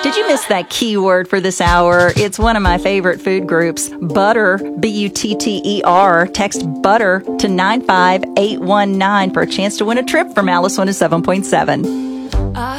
Did you miss that keyword for this hour? It's one of my favorite food groups, Butter, Butter. Text Butter to 95819 for a chance to win a trip from Alice 107.7.